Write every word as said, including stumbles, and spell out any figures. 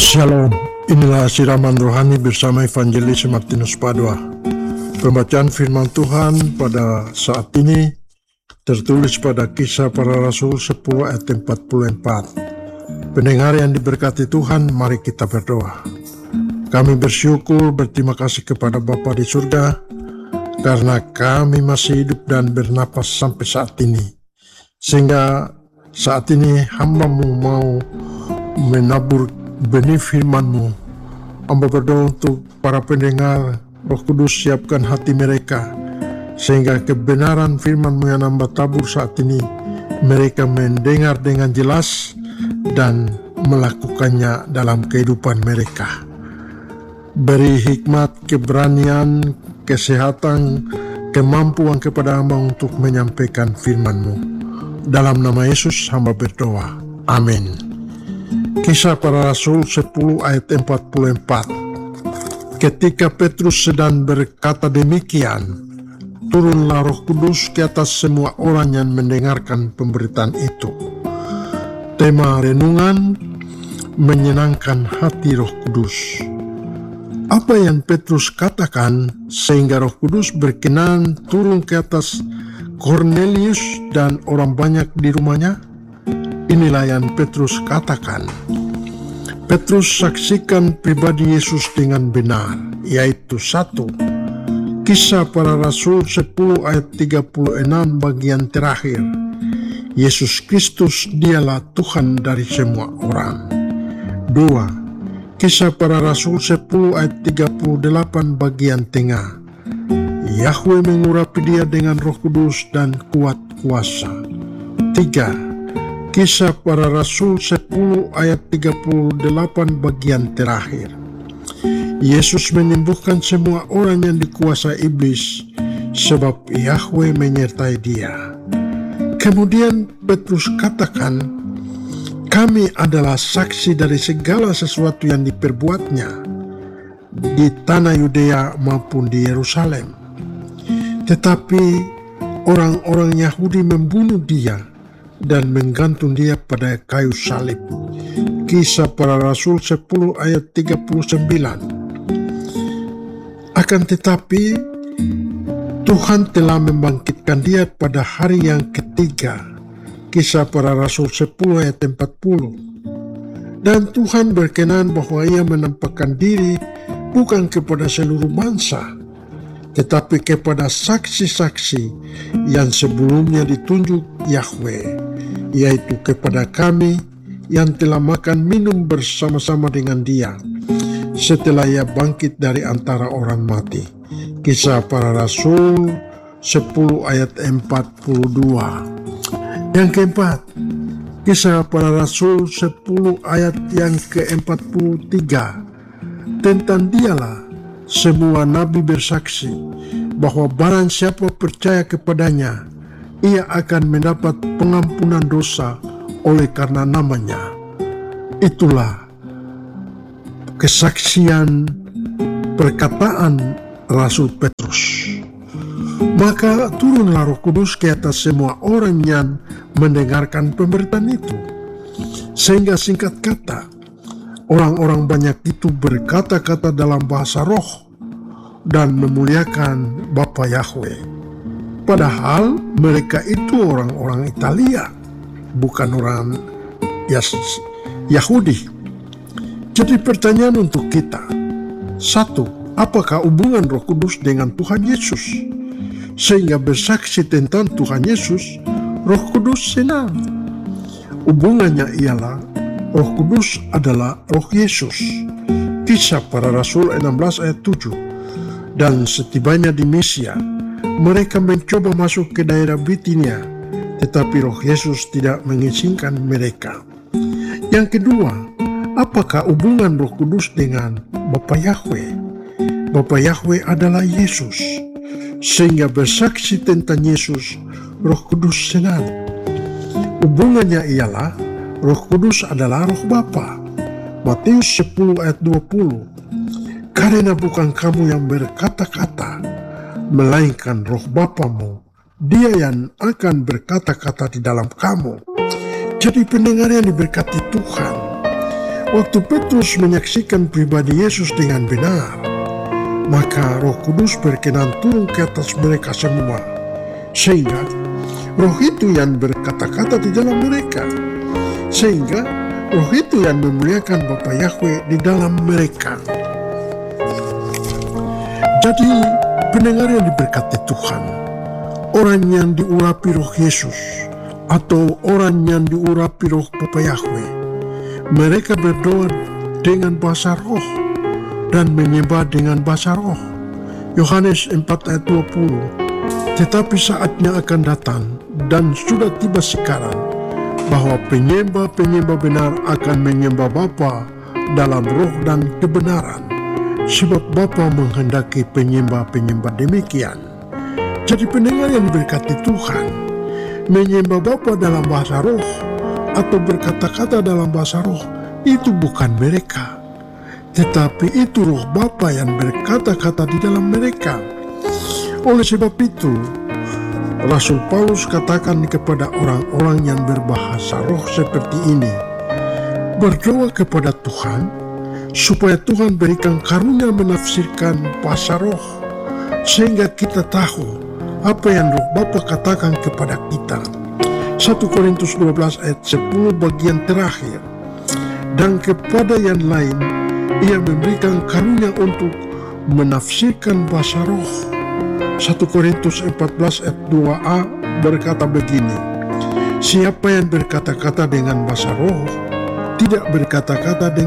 Shalom, inilah siraman rohani bersama Evangelis Martinus Padua. Pembacaan firman Tuhan pada saat ini tertulis pada Kisah Para Rasul sepuluh ayat empat puluh empat. Pendengar yang diberkati Tuhan, mari kita berdoa. Kami bersyukur, berterima kasih kepada Bapa di surga, karena kami masih hidup dan bernapas sampai saat ini. Sehingga saat ini hamba-Mu mau menabur benih firman-Mu. Hamba berdoa untuk para pendengar, Roh Kudus siapkan hati mereka, sehingga kebenaran firman-Mu yang hamba tabur saat ini, mereka mendengar dengan jelas dan melakukannya dalam kehidupan mereka. Beri hikmat, keberanian, kesehatan, kemampuan kepada hamba untuk menyampaikan firman-Mu. Dalam nama Yesus hamba berdoa. Amin. Kisah Para Rasul sepuluh ayat empat puluh empat. Ketika Petrus sedang berkata demikian, turunlah Roh Kudus ke atas semua orang yang mendengarkan pemberitaan itu. Tema renungan, menyenangkan hati Roh Kudus. Apa yang Petrus katakan sehingga Roh Kudus berkenan turun ke atas Kornelius dan orang banyak di rumahnya? Inilah yang Petrus katakan. Petrus saksikan pribadi Yesus dengan benar, yaitu satu. Kisah Para Rasul sepuluh ayat tiga puluh enam bagian terakhir. Yesus Kristus dialah Tuhan dari semua orang. Dua. Kisah Para Rasul sepuluh ayat tiga puluh delapan bagian tengah. Yahweh mengurapi dia dengan Roh Kudus dan kuat kuasa. Tiga. Kisah Para Rasul sepuluh ayat tiga puluh delapan bagian terakhir. Yesus menyembuhkan semua orang yang dikuasai iblis, sebab Yahweh menyertai dia. Kemudian Petrus katakan, kami adalah saksi dari segala sesuatu yang diperbuatnya di tanah Yudea maupun di Yerusalem. Tetapi orang-orang Yahudi membunuh dia dan menggantung dia pada kayu salib. Kisah Para Rasul sepuluh ayat tiga puluh sembilan. Akan tetapi Tuhan telah membangkitkan dia pada hari yang ketiga. Kisah Para Rasul sepuluh ayat empat puluh. Dan Tuhan berkenan bahwa ia menampakkan diri bukan kepada seluruh bangsa, tetapi kepada saksi-saksi yang sebelumnya ditunjuk Yahweh, yaitu kepada kami yang telah makan minum bersama-sama dengan dia setelah ia bangkit dari antara orang mati. Kisah Para Rasul sepuluh ayat empat puluh dua. Yang keempat, Kisah Para Rasul sepuluh ayat yang ke empat puluh tiga. Tentang dialah semua nabi bersaksi bahwa barang siapa percaya kepadanya, ia akan mendapat pengampunan dosa oleh karena namanya. Itulah kesaksian perkataan Rasul Petrus. Maka turunlah Roh Kudus ke atas semua orang yang mendengarkan pemberitaan itu. Sehingga singkat kata, orang-orang banyak itu berkata-kata dalam bahasa roh dan memuliakan Bapa Yahweh. Padahal mereka itu orang-orang Italia, bukan orang Yas- Yahudi. Jadi pertanyaan untuk kita, satu, apakah hubungan Roh Kudus dengan Tuhan Yesus? Sehingga bersaksi tentang Tuhan Yesus, Roh Kudus senang. Hubungannya ialah Roh Kudus adalah Roh Yesus. Kisah Para Rasul enam belas ayat tujuh. Dan setibanya di Misia, mereka mencoba masuk ke daerah Bitinia, tetapi Roh Yesus tidak mengizinkan mereka. Yang kedua, apakah hubungan Roh Kudus dengan Bapa Yahweh? Bapa Yahweh adalah Yesus. Sehingga bersaksi tentang Yesus, Roh Kudus senang. Hubungannya ialah Roh Kudus adalah Roh Bapa. Matius sepuluh ayat dua puluh. Karena bukan kamu yang berkata-kata, melainkan Roh Bapamu, dia yang akan berkata-kata di dalam kamu. Jadi pendengar yang diberkati Tuhan, Waktu Petrus menyaksikan pribadi Yesus dengan benar, maka Roh Kudus berkenan turun ke atas mereka semua, sehingga Roh itu yang berkata-kata di dalam mereka, sehingga Roh itu yang memuliakan Bapa Yahweh di dalam mereka. Jadi pendengar yang diberkati Tuhan, orang yang diurapi Roh Yesus atau orang yang diurapi Roh Bapa Yahweh, mereka berdoa dengan bahasa roh dan menyembah dengan bahasa roh. Yohanes empat ayat dua puluh. Tetapi saatnya akan datang dan sudah tiba sekarang, bahwa penyembah-penyembah benar akan menyembah Bapa dalam roh dan kebenaran, sebab Bapa menghendaki penyembah-penyembah demikian. Jadi pendengar yang diberkati Tuhan, menyembah Bapa dalam bahasa roh atau berkata-kata dalam bahasa roh itu bukan mereka, tetapi itu Roh Bapa yang berkata-kata di dalam mereka. Oleh sebab itu, Rasul Paulus katakan kepada orang-orang yang berbahasa roh seperti ini, berdoa kepada Tuhan supaya Tuhan berikan karunia menafsirkan bahasa roh, sehingga kita tahu apa yang Roh Bapa katakan kepada kita. satu Korintus dua belas ayat sepuluh bagian terakhir. Dan kepada yang lain Ia memberikan karunia untuk menafsirkan bahasa roh. satu Korintus empat belas ayat dua a berkata begini, siapa yang berkata-kata dengan bahasa roh tidak berkata-kata dengan